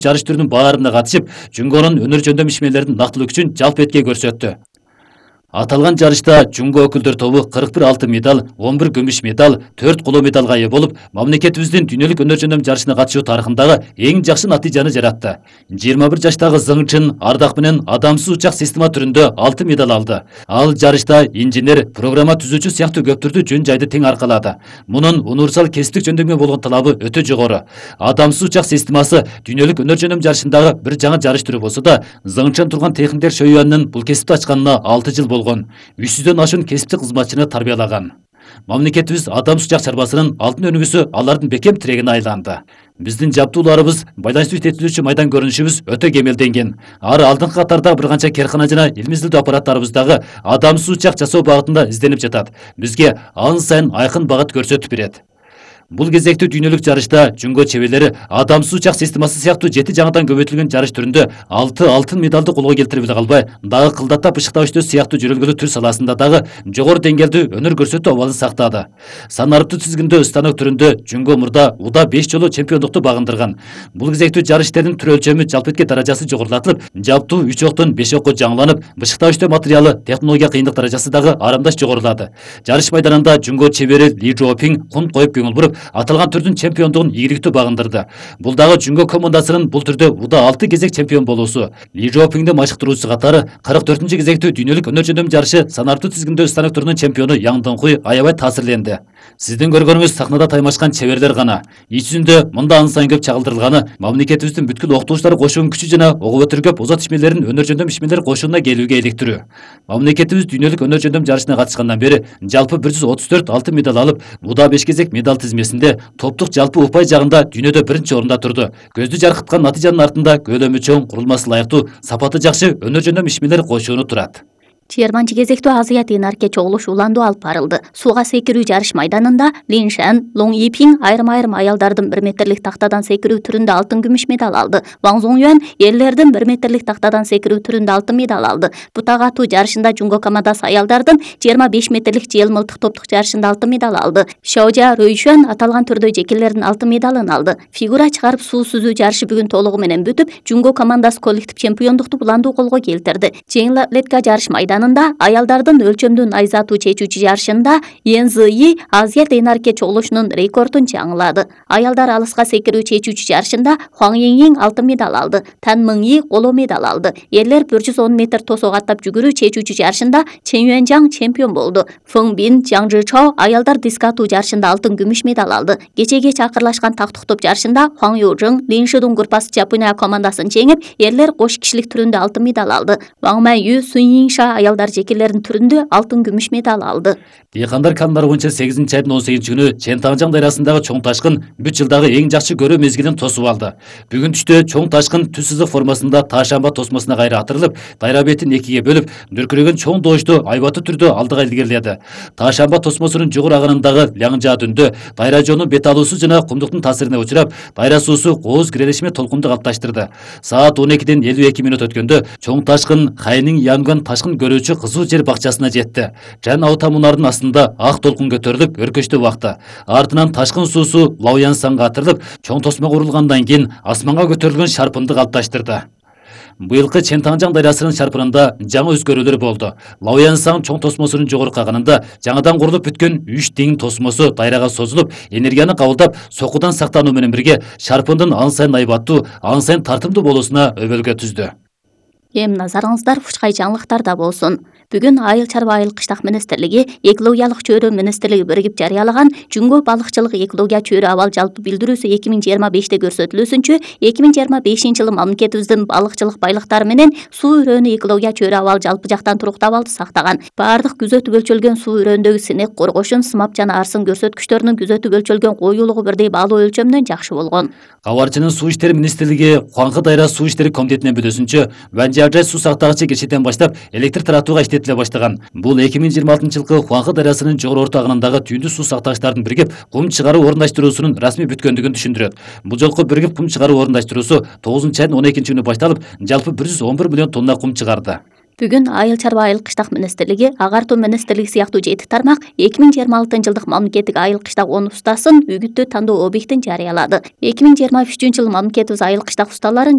жарыш түрүнүн баарына катышып, Жунгонун өнөр жөндөм ишмерлердин нактылык үчүн жалпы этке көрсөттү. Аталган жарышта Жунго өкүлдөр тобу 41 алтын медаль, 11 күмүш медаль, 4 коло медалга ээ болуп, мамлекетибиздин дүйнөлүк өнөр жөндөм жарышына катышуу тарыхындагы эң жакшы натыйжаны жаратты. 21 жаштагы Зыңчын ардак менен адамсыз учак система түрүндө алтын медаль алды. Ал жарышта инженер, программа түзүүчү сыяктуу көп түрдүү жөн жайды тең аркалады. Мунун универсал кесиптик жөндөмгө болгон талабы өтө жогору. Адамсыз учак системасы дүйнөлүк өнөр жөндөм жарышындагы бир жаңы жарыш түрү болсо да, Зыңчын турган техниктер шөйүанын бул кесипти ачканына 6 жыл болгон. 300дөн ашуун кесиптик кызматчыны тарбиялаган. Мамлекетибиз адамсыз учак чарбасынын алтын өнүгүүсү алардын бекем тирегине айланды. Биздин жабдууларыбыз, байланыштуу жеткирүүчү майдан көрүнүшүбүз өтө кемелденген. Ары алдыңкы катарда бир канча каркана жана илим изилдөө аппараттарыбыз дагы адамсыз учак жасоо багытында изденип жатат. Бизге ан сайын айкын багыт көрсөтүп берет. Бул кезектүү дүйнөлүк жарышта Жунго чеберлери адамсыз учак системасы сыяктуу 7 жаңыдан көбөйтүлгөн жарыш түрүндө 6 алтын медалды колго келтирип эле калбай, дагы кылдаттап ышыктап иштөө сыяктуу жөрөлгөлүү түр саласында дагы жогору деңгээлдүү өнөр көрсөтүү абалын сактады. Санариптуу тизгиндөө станок түрүндө Жунго мурда уда 5 жолу чемпиондукту багындырган. Бул кезектүү жарыштердин түр өлчөмү жалпы этке даражасы жогорулатылып, жаптуу 3 октон 5 окко жаңыланып, бышыктап иштөө материалы, технология кыйындык даражасы дагы арамдаш жогорулады. Жарыш майданында Жунго чебери Ли Жоопинг кун коюп көңүл буруп, аталган түрдүн чемпиондугун ийгиликтүү багындырды. Бул дагы Жунго командасынын бул түрдө уда 6 кезек чемпион болуусу. Ли Жоопингдин машыктыруучусу катары 44-нчү кезектүү дүйнөлүк өнөр жөндөм жарышы санариптуу тизгиндөө станок түрүнүн чемпиону Яң Донхуй аябай таасирленди. Сиздин көргөнүңүз сахнада таймашкан чеберлер гана. Ич жүзүндө мында ан сайын көп чагылдырылганы мамлекетибиздин бүткүл окутуучулар кошуун күчү жана ого өтөр көп озат ишмерлердин өнөр жөндөм ишмерлер кошунуна келүүгө иликтирүү. Мамлекетибиз дүйнөлүк өнөр жөндөм жарышына катышкандан бери жалпы 134 алтын медаль алып, уда 5 кезек медаль тизмесинде топтук жалпы упай жагында дүйнөдө биринчи орунда турду. Көздү жаркыткан натыйжанын артында көлөмү чоң, курулмасы ылайыктуу, сапаты жакшы өнөр жөндөм ишмерлер кошууну турат. 20 кезектүү Азия тыйнарке чогулуш уланду алып барылды. Сууга секирүү жарыш майданында Лин Шэн, Лоң Ипинг айрым аялдардын 1 метрлик тактадан секирүү түрүндө алтын күмүш медаль алды. Ваң Зоңюан эрлердин 1 метрлик тактадан секирүү түрүндө алтын медаль алды. Бутак атуу жарышында Жунго командасы аялдардын 25 метрлик жел мылтык топтук жарышында алтын медаль алды. Шаожа Рөйшөн аталган түрдө жекелердин алтын медалын алды. Фигура чыгарып суу сүзүү жарышы бүгүн толугу менен бүтүп, Жунго командасы коллектив чемпиондукту буландуу колго келтирди. Жеңил атлетика жарыш майданында аялдардын өлчөмдүү найза атуу чечүүчү жарышында Ен Зыйи Азия тыйнарке чогулушунун рекордун жаңылады. Аялдар алыска секирүү чечүүчү жарышында Хуаң Йиң алтын медаль алды. Тан Мыңи коло медаль алды. Эрлер 110 метр тосок аттап жүгүрүү чечүүчү жарышында Чен Юанжаң чемпион болду. Фeng Бин, Жаң Жычао аялдар диск атуу жарышында алтын күмүш медаль алды. Кечеге чакырлашкан тактык топ жарышында Хуаң Южың, Лин Шидун группасы Жапония командасын жеңип, эрлер кош кишилик түрүндө алтын медаль алды. Ваң Май Ю, Сун Йиңша аялдар жекелердин түрүндө алтын күмүш медаль алды. Дыйкандар кандар боюнча 8 айдын 18 күнү Чен Таңжаң дайрасындагы чоң ташкын бүт жылдагы эң жакшы көрүү мезгилин тосуп алды. Бүгүн түштө чоң ташкын түз сызык формасында Ташамба тосмосуна кайра атырылып, дайра бетин экиге бөлүп, дүркүрөгөн чоң доочту айбаттуу түрдө алдыга илгериледи. Ташамба тосмосунун жогору агынындагы Ляңжа дүндө дайра жоонун бет алуусу жана кумдуктун таасирине учурап, дайра суусу кооз кирелешме толкунду калыпташтырды. Саат 12ден 52 мүнөт өткөндө чоң ташкын Хайнин Янган ташкын көрүүчү кызуу жер бакчасына жетти. Жан аута мунардын астында ак толкун көтөрүлүп өркөчтө бакты. Артынан ташкын суусу Лаоянсанга атырылып, чоң тосмо курулгандан кийин асманга көтөрүлгөн шарпынды калыпташтырды. Быйылкы Чен Таңжаң дайрасынын шарпынында жаңы өзгөрүүлөр болду. Лаоянсан чоң тосмосунун жогорку агынында жаңыдан курулуп бүткөн 3 диң тосмосу дайрага созулуп, энергияны кабылдап, сокудан сактануу менен бирге шарпындын ан сайын айбаттуу, ан сайын тартымдуу болуусуна өбөлгө түздү. Эми назарыңыздар Фучкай жаңылыктарда болсун. Бүгүн Айыл чарба айыл кыштак министрлиги, экологиялык чөйрө министрлиги биригип жарыялаган Жунго балыкчылык экология чөйрө абал жалпы билдирүүсү 2025-те көрсөтүлүүсүнчө 2025-жылы мамлекетибиздин балыкчылык байлыктары менен суу үрөөнү экология чөйрө абал жалпы жактан туруктуу абалды сактаган. Бардык күзөтүп өлчөлгөн суу үрөөндөгү синек коргошун, сымап жана арсын көрсөткүчтөрүнүн күзөтүп өлчөлгөн коюулугу бирдей баалуу өлчөмдөн жакшы болгон. Кабарчынын суу иштери министрлиги Хуаңкы дайра суу иштери комитетинин бөлүүсүнчө Ванжажай суу сактагычы кечеден баштап электр таратууга иштетиле баштаган. Бул 2026-жылкы Хуаңкы дайрасынын жогору орто агынындагы түйүндүү суу сактагычтардын биригип кум чыгаруу орундаштыруусунун расмий бүткөндүгүн түшүндүрөт. Бул жолку биригип кум чыгаруу орундаштыруусу 9-айдын 12-күнү башталып, жалпы 111 миллион тонна кум чыгарды. Бүгүн Айыл чарба айыл кыштак министрлиги, Агартуу министрлиги сыяктуу 7 тармак 2026-жылдык мамлекеттик айыл кыштак 10 устасын үгүттүү тандоо объектин жарыялады. 2023-жылы мамлекетибиз айыл кыштак усталарын